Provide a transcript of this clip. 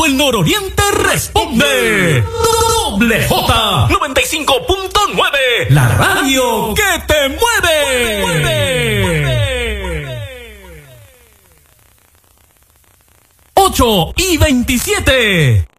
Todo el nororiente responde. Doble J 95.9. La radio que te mueve. 8:27.